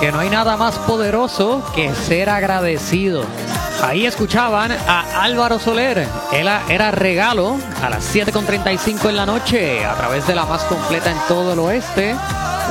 que no hay nada más poderoso que ser agradecido. Ahí escuchaban a Álvaro Soler. Era Regalo a las 7:35 en la noche a través de la más completa en todo el oeste.